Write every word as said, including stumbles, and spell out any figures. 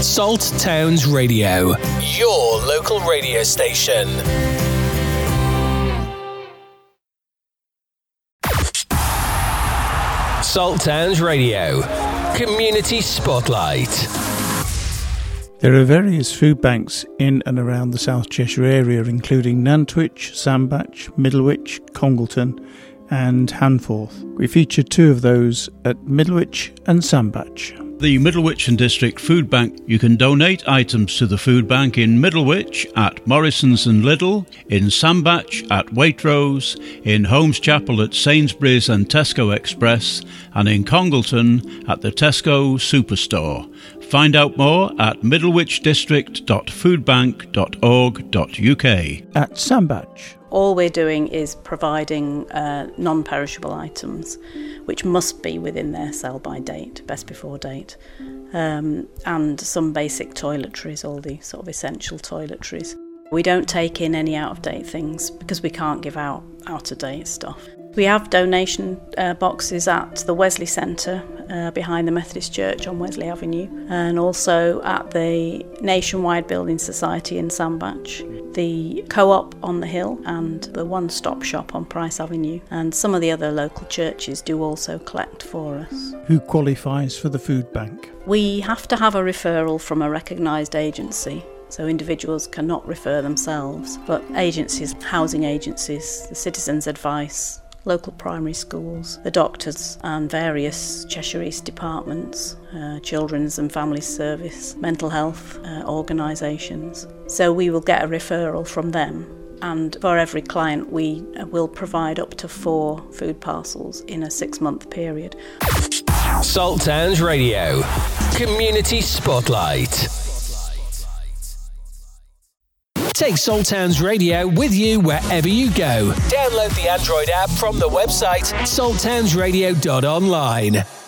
Salt Towns Radio, your local radio station. Salt Towns Radio, Community Spotlight. There are various food banks in and around the South Cheshire area, including Nantwich, Sandbach, Middlewich, Congleton and Hanforth. We featured two of those at Middlewich and Sandbach. The Middlewich and District Food Bank. You can donate items to the food bank in Middlewich at Morrison's and Lidl, in Sandbach at Waitrose, in Holmes Chapel at Sainsbury's and Tesco Express, and in Congleton at the Tesco Superstore. Find out more at middlewich district dot foodbank dot org dot U K. At Sandbach, all we're doing is providing uh, non-perishable items, which must be within their sell-by date, best before date, um, and some basic toiletries, all the sort of essential toiletries. We don't take in any out-of-date things because we can't give out out-of-date stuff. We have donation uh, boxes at the Wesley Centre uh, behind the Methodist Church on Wesley Avenue, and also at the Nationwide Building Society in Sandbach, the Co-op on the Hill and the One Stop Shop on Price Avenue, and some of the other local churches do also collect for us. Who qualifies for the food bank? We have to have a referral from a recognised agency. So individuals cannot refer themselves, but agencies, housing agencies, the Citizens Advice, local primary schools, the doctors and various Cheshire East departments, uh, Children's and Family Service, mental health uh, organisations. So we will get a referral from them, and for every client we will provide up to four food parcels in a six-month period. Salt Towns Radio, Community Spotlight. Take Salt Towns Radio with you wherever you go. Download the Android app from the website salt towns radio dot online.